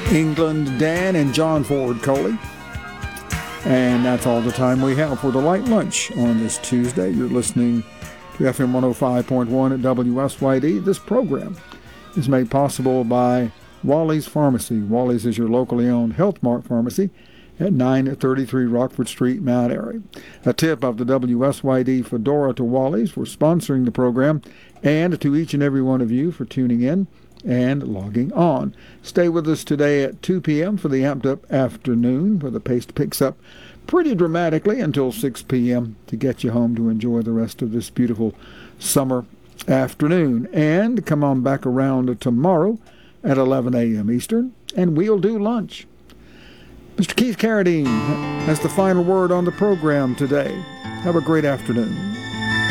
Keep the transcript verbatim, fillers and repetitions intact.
England Dan and John Ford Coley. And that's all the time we have for the Light Lunch on this Tuesday. You're listening to F M one oh five point one at W S Y D. This program is made possible by Wally's Pharmacy. Wally's is your locally owned Health Mart pharmacy at nine thirty-three Rockford Street, Mount Airy. A tip of the W S Y D Fedora to Wally's for sponsoring the program, and to each and every one of you for tuning in and logging on. Stay with us today at two p.m. for the Amped Up Afternoon, where the pace picks up pretty dramatically until six p.m. to get you home to enjoy the rest of this beautiful summer afternoon. And come on back around tomorrow at eleven a.m. Eastern, and we'll do lunch. Mister Keith Carradine has the final word on the program today. Have a great afternoon.